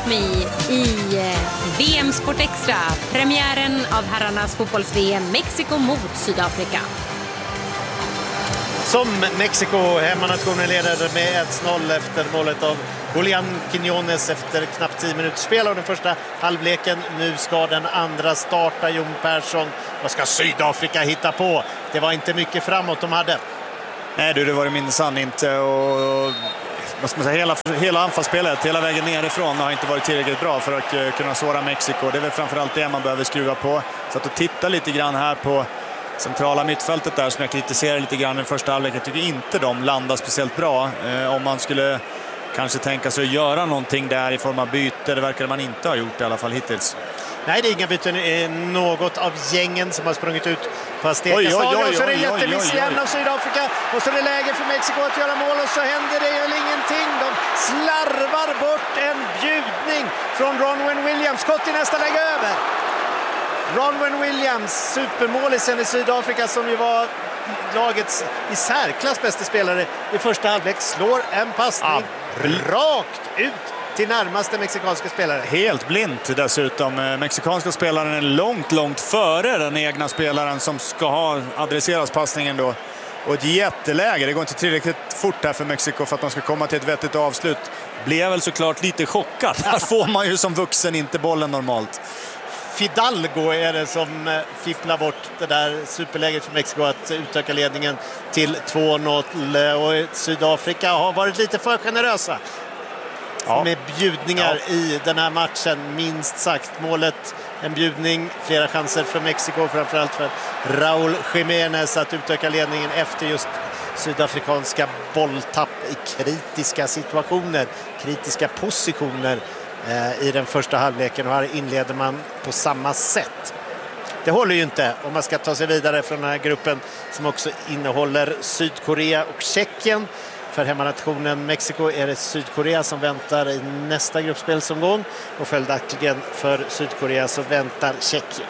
With Me i VM Sport Extra, premiären av herrarnas fotbolls-VM Mexiko mot Sydafrika. Som Mexiko, hemmanationen, leder med 1-0 efter målet av Julián Quiñones efter knappt 10 minuter spel av den första halvleken. Nu ska den andra starta. Jon Persson, vad ska Sydafrika hitta på? Det var inte mycket framåt de hade. Nej du, det var det minsann inte. Och vad ska man säga, hela anfallsspelet, hela vägen nerifrån har inte varit tillräckligt bra för att kunna såra Mexiko. Det är väl framförallt det man behöver skruva på. Så att titta lite grann här på centrala mittfältet där som jag kritiserar lite grann i den första halvlek. Jag tycker inte de landar speciellt bra. Om man skulle kanske tänka sig att göra någonting där i form av byte, det verkar man inte ha gjort i alla fall hittills. Nej, det är inga byten. Något av gängen som har sprungit ut på Azteca stadion. Så är det jättemiss igen av Sydafrika. Och så är det läge för Mexiko att göra mål och så händer det väl ingenting. De slarvar bort en bjudning från Ronwen Williams. Skott i nästa läge över. Ronwen Williams, supermålisen i Sydafrika som ju var lagets i särklass bästa spelare i första halvlek, slår en passning rakt ut till närmaste mexikanska spelare. Helt blint dessutom. Mexikanska spelaren är långt före den egna spelaren som ska ha adresseras passningen då. Och ett jätteläge. Det går inte tillräckligt fort här för Mexiko för att de ska komma till ett vettigt avslut. Blev väl såklart lite chockad. Här får man ju som vuxen inte bollen normalt. Fidalgo är det som fipplar bort det där superläget för Mexiko att utöka ledningen till 2-0. Och Sydafrika har varit lite för generösa med bjudningar i den här matchen, minst sagt. Målet, en bjudning, flera chanser för Mexiko, framförallt för Raúl Jiménez att utöka ledningen efter just sydafrikanska bolltapp i kritiska situationer, kritiska positioner i den första halvleken, och här inleder man på samma sätt. Det håller ju inte om man ska ta sig vidare från den här gruppen som också innehåller Sydkorea och Tjeckien. För hemmanationen Mexiko är det Sydkorea som väntar i nästa gruppspelsomgång, och följaktligen för Sydkorea så väntar Tjeckien.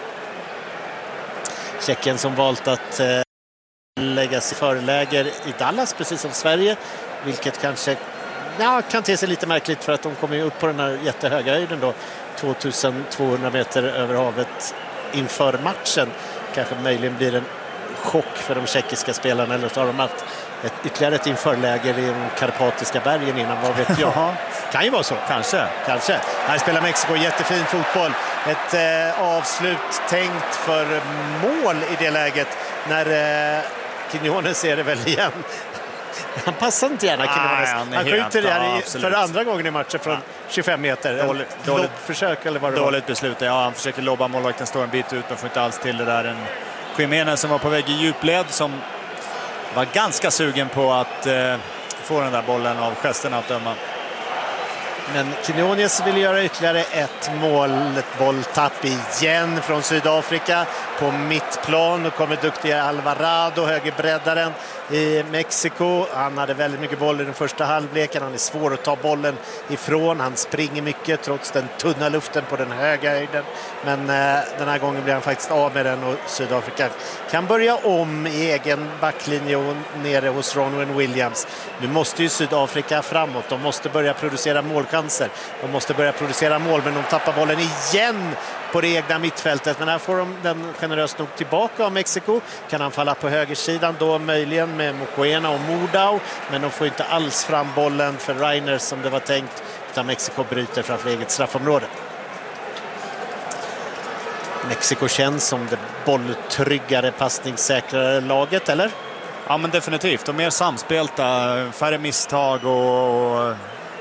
Tjeckien som valt att lägga sig förläger i Dallas, precis som Sverige, vilket kanske kan te sig lite märkligt för att de kommer upp på den här jättehöga höjden då, 2200 meter över havet inför matchen. Kanske möjligen blir en chock för de tjeckiska spelarna, eller så har de haft ytterligare ett införläger i de karpatiska bergen innan, vad vet jag. Kan ju vara så. Kanske. Här spelar Mexiko jättefin fotboll. Ett avslut tänkt för mål i det läget när Quiñones ser det väl igen. Han passar inte gärna, Quiñones. Han skjuter det här för andra gången i matchen från 25 meter. Dåligt försök eller vad det var. Dåligt beslut. Ja, han försöker lobba målvakten, står en bit ut men får inte alls till det där. En Jiménez som var på väg i djupled som var ganska sugen på att få den där bollen av gesterna att döma. Men Quiñones vill göra ytterligare ett mål, ett bolltapp igen från Sydafrika på mittplan. Och kommer duktiga Alvarado, högerbreddaren i Mexiko. Han hade väldigt mycket boll i den första halvleken. Han är svår att ta bollen ifrån. Han springer mycket trots den tunna luften på den höga höjden. Men den här gången blir han faktiskt av med den, och Sydafrika kan börja om i egen backlinje och nere hos Ronwen Williams. Nu måste ju Sydafrika framåt. De måste börja producera målchanser. De måste börja producera mål, men de tappar bollen igen på det egna mittfältet. Men här får de den generöst nog tillbaka av Mexiko. Kan han falla på högersidan då möjligen med Mokoena och Mordau. Men de får inte alls fram bollen för Reiner som det var tänkt. Utan Mexiko bryter framför eget straffområde. Mexiko känns som det bolltryggare, passningssäkrare laget, eller? Ja, men definitivt. Och mer samspelta, färre misstag och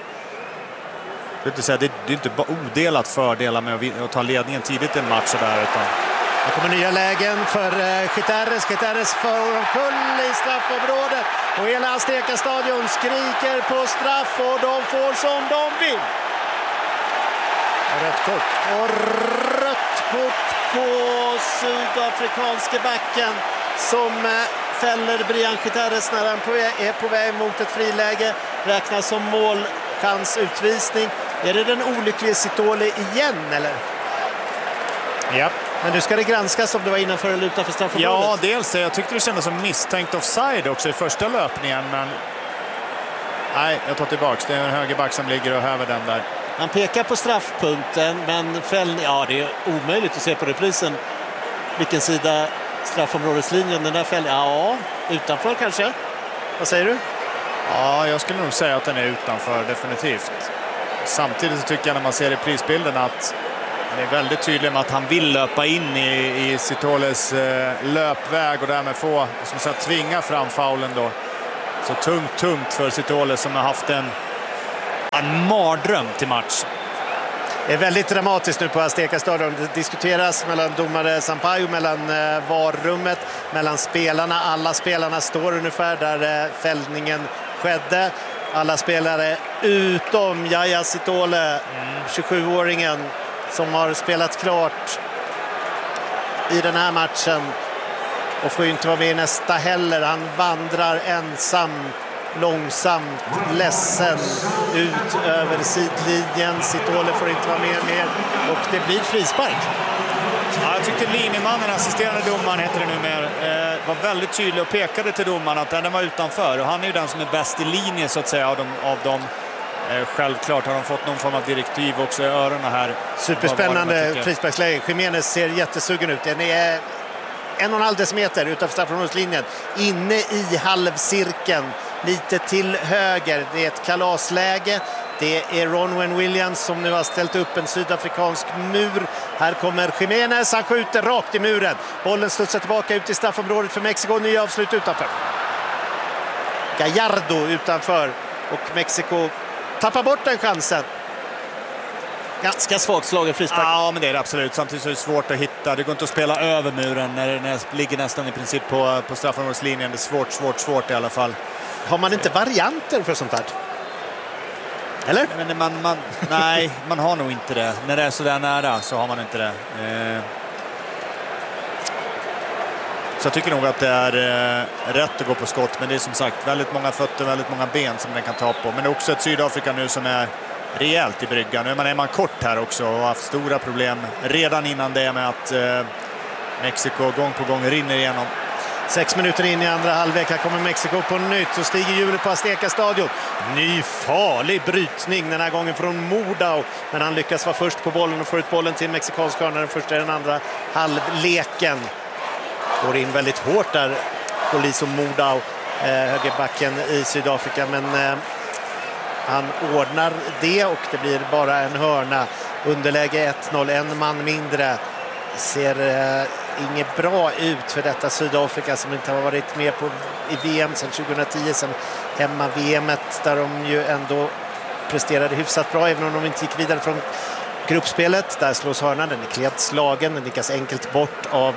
det är inte bara odelat fördelar med att ta ledningen tidigt i en match där, utan det kommer nya lägen för Giteres får omkull i straffområdet och hela Azteca stadion skriker på straff och de får som de vill. Rött kort. Och rött kort på sydafrikanske backen som fäller Brian Giteres när han är på väg mot ett friläge. Räknas som målchans utvisning. Är det den olyckliga Sitole igen, eller? Ja. Men nu ska det granskas om det var innanför eller utanför straffområdet. Ja, dels. Jag tyckte det kändes som misstänkt offside också i första löpningen, men nej, jag tar tillbaks. Det är en högerback som ligger och häver den där. Han pekar på straffpunkten, men ja, det är omöjligt att se på reprisen vilken sida straffområdeslinjen den där fällningen. Ja, utanför kanske. Vad säger du? Ja, jag skulle nog säga att den är utanför, definitivt. Samtidigt så tycker jag när man ser reprisbilden att han är väldigt tydlig med att han vill löpa in i Sitoles löpväg och därmed få, som sagt, tvinga fram faulen då. Så tungt för Sitole som har haft en mardröm till match. Det är väldigt dramatiskt nu på Azteca stadion. Det diskuteras mellan domare Sampaio, mellan varrummet, mellan spelarna. Alla spelarna står ungefär där fällningen skedde. Alla spelare utom Yaya Sitole, 27-åringen som har spelat klart i den här matchen och får ju inte vara med i nästa heller. Han vandrar ensam, långsamt, ledsen ut över sidlinjen. Sitole får inte vara med mer och det blir frispark. Ja, jag tyckte linjemannen, assisterande domaren heter det numera, var väldigt tydlig och pekade till domaren att den var utanför. Och han är ju den som är bäst i linje så att säga av dem. Självklart har de fått någon form av direktiv också i öronen här. Superspännande frisparksläge. Jiménez ser jättesugen ut. Den är 1,5 decimeter utanför straffområdeslinjen. Inne i halvcirkeln. Lite till höger. Det är ett kalasläge. Det är Ronwen Williams som nu har ställt upp en sydafrikansk mur. Här kommer Jiménez. Han skjuter rakt i muren. Bollen studsar tillbaka ut i straffområdet för Mexiko. Nya avslut utanför. Gallardo utanför. Och Mexiko tappar bort den chansen. Ganska svagt slagen frispark. Ja, men det är det absolut. Samtidigt så är det svårt att hitta. Det går inte att spela över muren när det ligger nästan i princip på straffområdeslinjen. Det är svårt i alla fall. Har man inte varianter för sånt här? Eller? Men nej, man har nog inte det. När det är så där nära så har man inte det. Så jag tycker nog att det är rätt att gå på skott. Men det är som sagt väldigt många fötter, väldigt många ben som den kan ta på. Men det är också ett Sydafrika nu som är rejält i bryggan. Nu är man kort här också och har haft stora problem redan innan det med att Mexiko gång på gång rinner igenom. 6 minuter in i andra halvlek. Här kommer Mexiko på nytt och stiger hjulet på Azteca stadion. Ny farlig brytning den här gången från Mordau. Men han lyckas vara först på bollen och får ut bollen till mexikansk hörna. Den första i den andra halvleken. Går in väldigt hårt där. Poliso Mordau, högerbacken i Sydafrika. Men han ordnar det och det blir bara en hörna. Underläge 1-0, en man mindre. Ser inget bra ut för detta Sydafrika som inte har varit med i VM sedan 2010, sedan hemma-VMet där de ju ändå presterade hyfsat bra även om de inte gick vidare från gruppspelet. Där slås hörnan, den är klent slagen, den lyckas enkelt bort av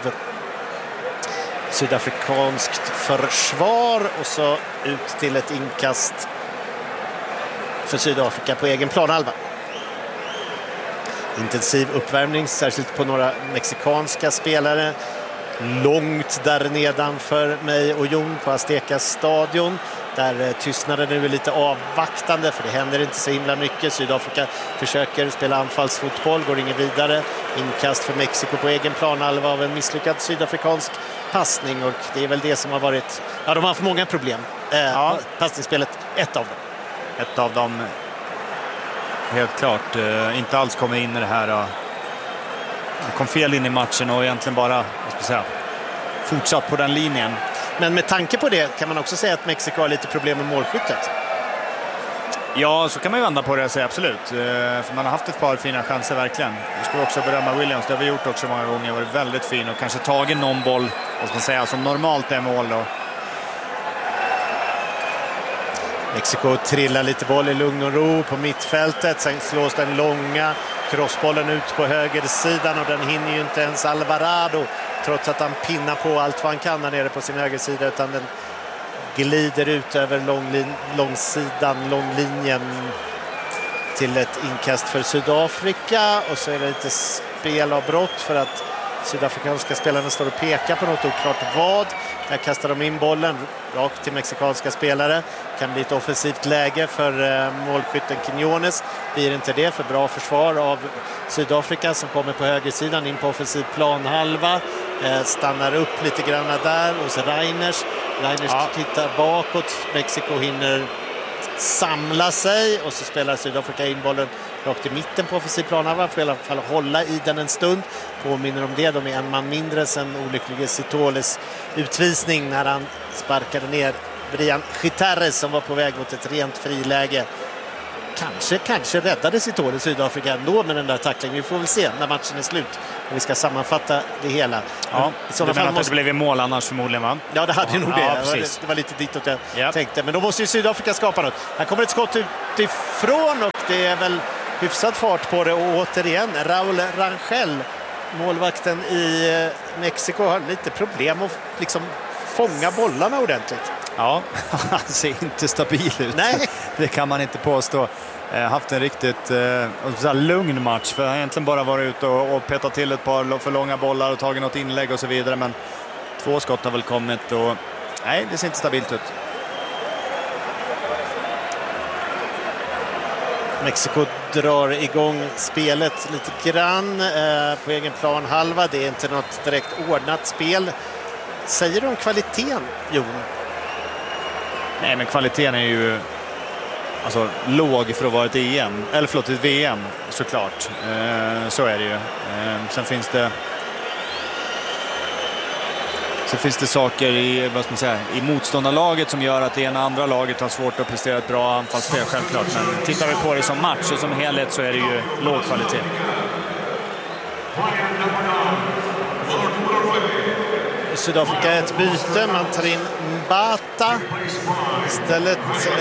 sydafrikanskt försvar och så ut till ett inkast för Sydafrika på egen planhalva. Intensiv uppvärmning, särskilt på några mexikanska spelare. Långt där nedanför mig och Jon på Azteca stadion. Där tystnaden nu är lite avvaktande för det händer inte så himla mycket. Sydafrika försöker spela anfallsfotboll, går ingen vidare. Inkast för Mexiko på egen planhalva av en misslyckad sydafrikansk passning och det är väl det som har varit... Ja, de har haft många problem. Passningsspelet, ett av dem. Helt klart, inte alls kommer in i det här. Han kom fel in i matchen och egentligen bara fortsatt på den linjen. Men med tanke på det kan man också säga att Mexiko har lite problem med målskyttet. Ja, så kan man ju vända på det och säga absolut. För man har haft ett par fina chanser verkligen. Vi ska också berömma Williams, det har vi gjort också många gånger. Varit väldigt fin och kanske tagit någon boll som normalt är mål då. Mexiko trillar lite boll i lugn och ro på mittfältet. Sen slås den långa crossbollen ut på högersidan och den hinner ju inte ens Alvarado trots att han pinnar på allt vad han kan där nere på sin högersida, utan den glider ut över långlinjen till ett inkast för Sydafrika och så är det lite spelavbrott för att sydafrikanska spelarna står och pekar på något oklart vad. Där kastar de in bollen rakt till mexikanska spelare. Kan bli ett offensivt läge för målskytten Quiñones. Blir inte det för bra försvar av Sydafrika som kommer på högersidan in på offensiv planhalva. Stannar upp lite grann där hos Reiners. Reiners tittar bakåt. Mexiko hinner samla sig och så spelar Sydafrika in bollen rakt i mitten på offensiv planhalva, får i alla fall hålla i den en stund. Påminner om det, de är en man mindre sen olycklige Sitoles utvisning när han sparkade ner Brian Gitares som var på väg mot ett rent friläge. Kanske räddade Sitole Sydafrika ändå med den där tacklingen. Vi får väl se när matchen är slut och vi ska sammanfatta det hela. Ja, du menar att det blev mål annars förmodligen, va? Ja, det hade ju nog det. Ja, Det var lite ditåt jag tänkte. Men då måste ju Sydafrika skapa något. Här kommer ett skott utifrån och det är väl hyfsad fart på det. Och återigen, Raúl Rangel, målvakten i Mexiko, har lite problem att liksom fånga bollarna ordentligt. Ja, han ser inte stabil ut. Nej. Det kan man inte påstå. Haft en riktigt lugn match. För han har egentligen bara varit ute och petat till ett par för långa bollar och tagit något inlägg och så vidare. Men 2 skott har väl kommit och nej, det ser inte stabilt ut. Mexiko drar igång spelet lite grann på egen plan halva. Det är inte något direkt ordnat spel. Säger du om kvaliteten, Jon? Nej, men kvaliteten är ju låg för att vara ett EM. Eller förlåt, ett VM såklart. Så är det ju. Sen finns det saker i, i motståndarlaget som gör att det ena andra laget har svårt att prestera ett bra anfallsspel, självklart. Men tittar vi på det som match och som helhet så är det ju låg kvalitet. Sydafrika ett byte, man tar in Mbata istället,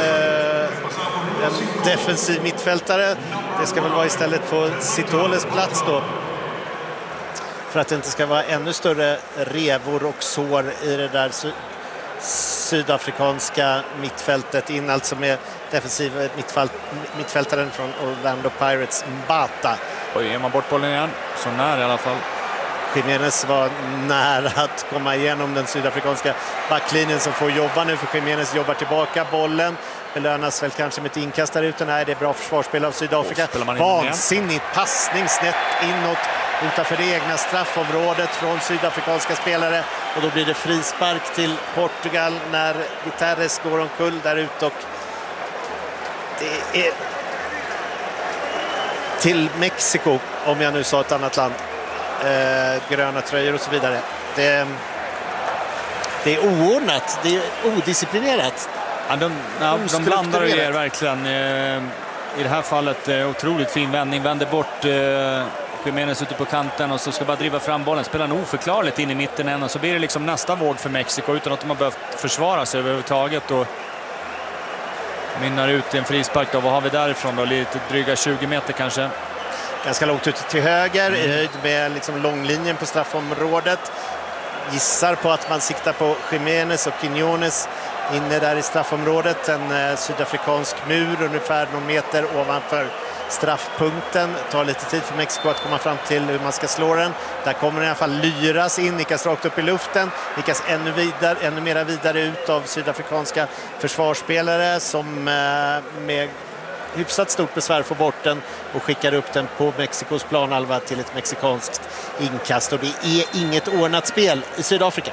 en defensiv mittfältare. Det ska väl vara istället på Sitoles plats då, för att det inte ska vara ännu större revor och sår i det där sydafrikanska mittfältet. In alltså med defensiv mittfältaren från Orlando Pirates, Mbata. Oj, är man bort bollen igen? Så nära i alla fall. Jiménez var nära att komma igenom den sydafrikanska backlinjen som får jobba nu, för Jiménez jobbar tillbaka bollen. Belönas väl kanske med ett inkast där ute. Nej, det är bra försvarsspel av Sydafrika. Vansinnigt passning snett inåt utanför det egna straffområdet från sydafrikanska spelare. Och då blir det frispark till Portugal när Gitares går omkull där ute. Och det är till Mexiko, om jag nu sa ett annat land. Gröna tröjor och så vidare. Det är oordnat, det är odisciplinerat. Ja, de blandar och ger verkligen. I det här fallet otroligt fin vändning. Vänder bort Jiménez ute på kanten och så ska bara driva fram bollen. Spelar nog oförklarligt in i mitten än och så blir det liksom nästa våg för Mexiko utan att de har behövt försvara sig överhuvudtaget. Och mynnar ut i en frispark då. Vad har vi därifrån då? Lite dryga 20 meter kanske. Ganska långt ut till höger i höjd med liksom långlinjen på straffområdet. Gissar på att man siktar på Jiménez och Quiñones inne där i straffområdet. En sydafrikansk mur ungefär någon meter ovanför straffpunkten. Tar lite tid för Mexiko att komma fram till hur man ska slå den. Där kommer den i alla fall lyras in, nickas rakt upp i luften. Nickas ännu mera vidare ut av sydafrikanska försvarsspelare som med hyfsat stort besvär får bort den och skickar upp den på Mexikos planhalva till ett mexikanskt inkast. Och det är inget ordnat spel i Sydafrika.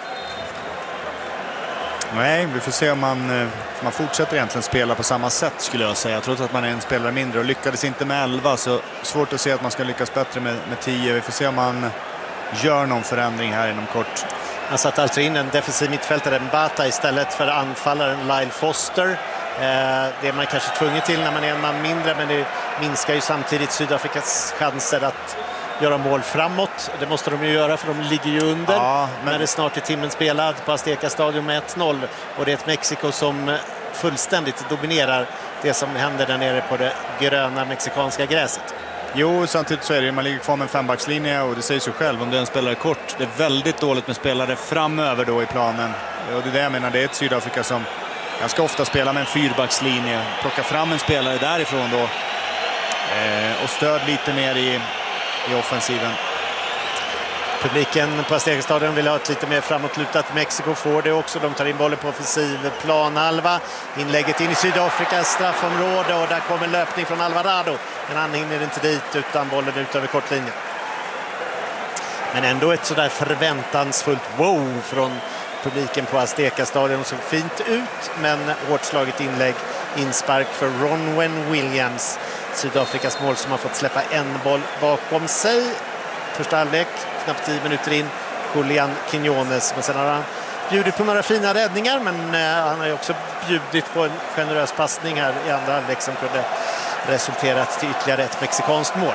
Nej, vi får se om man fortsätter egentligen spela på samma sätt skulle jag säga. Trots att man är en spelare mindre och lyckades inte med 11 så svårt att se att man ska lyckas bättre med 10. Vi får se om man gör någon förändring här inom kort. Han satt alltså in en defensiv mittfältare, Mbata, istället för anfallaren Lyle Foster. Det är man kanske tvungen till när man är en man mindre, men det minskar ju samtidigt Sydafrikas chanser att göra mål framåt. Det måste de ju göra för de ligger ju under. Ja, men det är snart i timmen spelad på Azteca Stadion med 1-0 och det är ett Mexiko som fullständigt dominerar det som händer där nere på det gröna mexikanska gräset. Jo, samtidigt så är det, man ligger kvar med en fembackslinje och det säger sig själv om det är en spelare kort. Det är väldigt dåligt med spelare framöver då i planen. Och det är det jag menar, det är ett Sydafrika som ganska ofta spelar med en fyrbackslinje. Plocka fram en spelare därifrån då och stöd lite mer i offensiven. Publiken på Azteca Stadion vill ha ett lite mer framåtlutat Mexiko, får det också. De tar in bollen på offensiv planhalva. Inlägget in i Sydafrikas straffområde och där kommer löpning från Alvarado. Men han hinner inte dit utan bollen ut över kortlinjen. Men ändå ett sådär förväntansfullt wow från publiken på Azteca Stadion. Såg fint ut, men hårt slaget inlägg. Inspark för Ronwen Williams Sydafrikas mål som har fått släppa en boll bakom sig. Första halvlek, knappt 10 minuter in. Julian Quiñones, men sen har han bjudit på några fina räddningar, men han har ju också bjudit på en generös passning här i andra halvlek som kunde resulterat till ytterligare ett mexikanskt mål.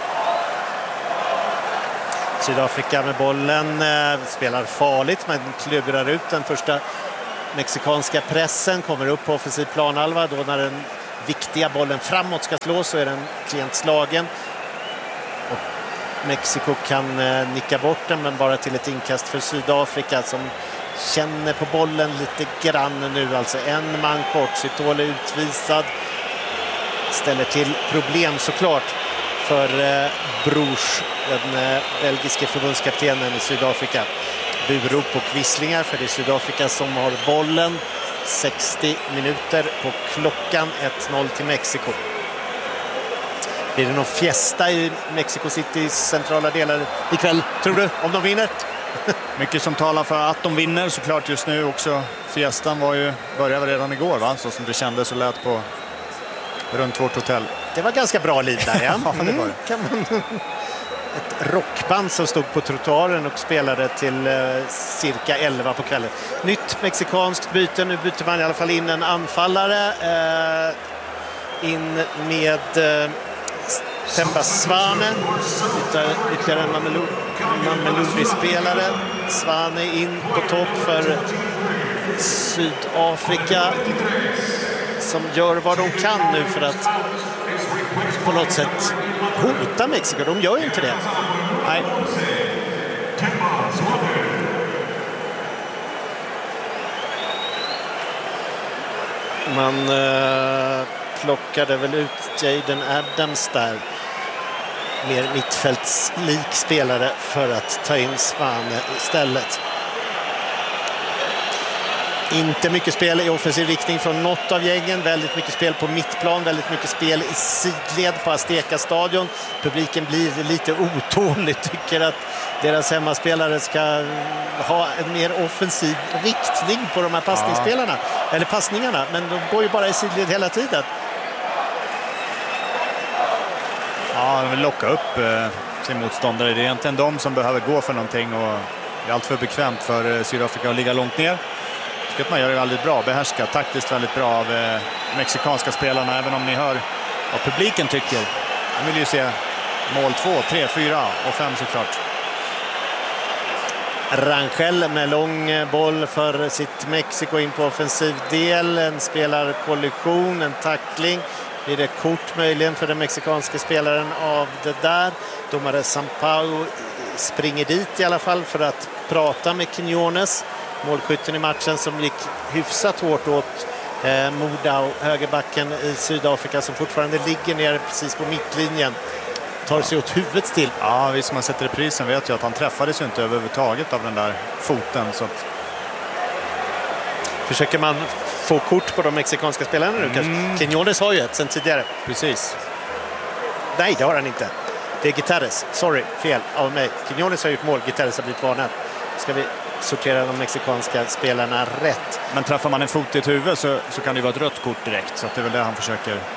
Sydafrika med bollen spelar farligt, men klubbrar ut den första mexikanska pressen, kommer upp på offensiv planhalva. Då när den viktiga bollen framåt ska slås så är den klent slagen. Och Mexiko kan nicka bort den, men bara till ett inkast för Sydafrika som känner på bollen lite grann nu. Alltså en man kort, Sitole utvisad. Ställer till problem såklart för Bruch, den belgiske förbundskaptenen i Sydafrika. Burop och kvisslingar, för det är Sydafrika som har bollen. 60 minuter på klockan, 1-0 till Mexiko. Blir det någon fiesta i Mexico Citys centrala delar ikväll, tror du, om de vinner? Mycket som talar för att de vinner såklart just nu också. Fiestan började redan igår, va? Så som det kändes och lät på runt vårt hotell. Det var ganska bra liv där, ja. Ja, det var det. Ett rockband som stod på trottoaren och spelade till cirka 11 på kvällen. Nytt mexikanskt byte. Nu byter man i alla fall in en anfallare. In med Temba Svane. Ytterligare en Mamelodi-spelare. Svane in på topp för Sydafrika, som gör vad de kan nu för att på något sätt hota Mexiko. De gör ju inte det. Nej. Man plockade väl ut Jaden Adams där. Mer mittfältslik spelare för att ta in Svane istället. Inte mycket spel i offensiv riktning från något av gängen. Väldigt mycket spel på mittplan. Väldigt mycket spel i sidled på Azteca-stadion. Publiken blir lite otålig. Tycker att deras hemmaspelare ska ha en mer offensiv riktning på de här passningsspelarna. Eller passningarna. Men de går ju bara i sidled hela tiden. Ja, de vill locka upp sin motståndare. Det är egentligen de som behöver gå för någonting. Och det är allt för bekvämt för Sydafrika att ligga långt ner. Att man gör det väldigt bra, behärskat, taktiskt väldigt bra av mexikanska spelarna, även om ni hör vad publiken tycker. De vill ju se mål 2, 3, 4 och 5 såklart. Rangel med lång boll för sitt Mexiko in på offensiv del. En spelarkollision, en tackling. Blir det kort möjligen för den mexikanska spelaren av det där. Domare Sampaio springer dit i alla fall för att prata med Quiñones. Målskytten i matchen som gick hyfsat hårt åt Modau, högerbacken i Sydafrika, som fortfarande ligger ner precis på mittlinjen. Tar sig åt huvudet till. Ja, vi som har sett reprisen vet ju att han träffades ju inte överhuvudtaget av den där foten. Så att... Försöker man få kort på de mexikanska spelarna nu kanske? Quiñones har ju ett sen tidigare. Precis. Nej, det har han inte. Det är Guterres. Sorry, fel av mig. Quiñones har gjort mål, Guterres har blivit varnad. Ska vi sortera de mexikanska spelarna rätt? Men träffar man en fot i ett huvud så kan det vara ett rött kort direkt. Så att det är väl det han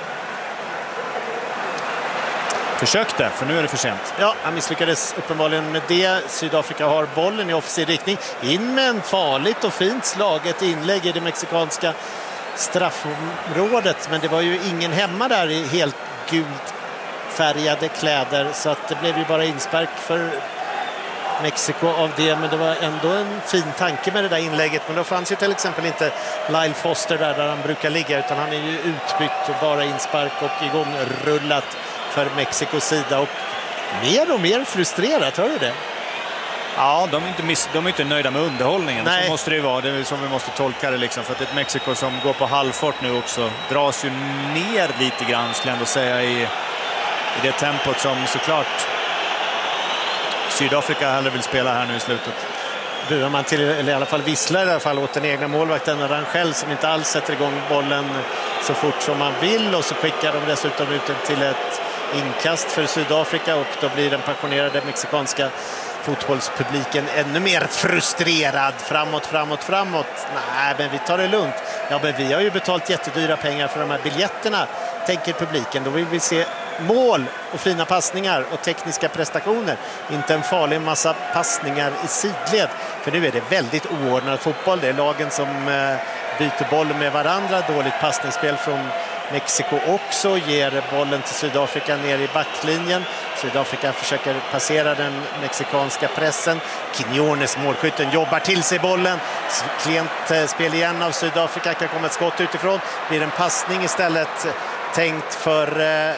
försökte, för nu är det för sent. Ja, han misslyckades uppenbarligen med det. Sydafrika har bollen i offensiv riktning. In med en farligt och fint slaget inlägg i det mexikanska straffområdet. Men det var ju ingen hemma där i helt gult färgade kläder. Så att det blev ju bara inspark för Mexiko av det, men det var ändå en fin tanke med det där inlägget. Men då fanns ju till exempel inte Lyle Foster där han brukar ligga, utan han är ju utbytt och bara inspark och igång rullat för Mexikos sida, och mer frustrerat, hör du det? Ja, de är inte nöjda med underhållningen. Nej. Så måste det ju vara, det är som vi måste tolka det liksom, för att ett Mexiko som går på halvfart nu också dras ju ner lite grann, skulle jag ändå säga, i det tempot som såklart Sydafrika hellre vill spela här nu i slutet. Burar man till, eller i alla fall visslar i alla fall åt den egna målvakten Rangel, som inte alls sätter igång bollen så fort som man vill, och så skickar de dessutom ut den till ett inkast för Sydafrika, och då blir den passionerade mexikanska fotbollspubliken ännu mer frustrerad. Framåt. Nej, men vi tar det lugnt. Ja, men vi har ju betalt jättedyra pengar för de här biljetterna, tänker publiken. Då vill vi se mål och fina passningar och tekniska prestationer. Inte en farlig massa passningar i sidled. För nu är det väldigt oordnad fotboll. Det är lagen som byter boll med varandra. Dåligt passningsspel från Mexiko också. Ger bollen till Sydafrika ner i backlinjen. Sydafrika försöker passera den mexikanska pressen. Quiñones, målskytten, jobbar till sig bollen. Klent spel igen av Sydafrika. Kan komma ett skott utifrån. Blir en passning istället tänkt för